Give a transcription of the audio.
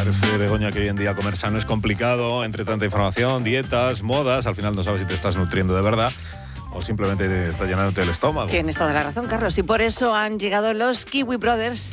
Parece, Begoña, que hoy en día comer sano es complicado, entre tanta información, dietas, modas, al final no sabes si te estás nutriendo de verdad o simplemente te está llenándote el estómago. Tienes toda la razón, Carlos, y por eso han llegado los Kiwi Brothers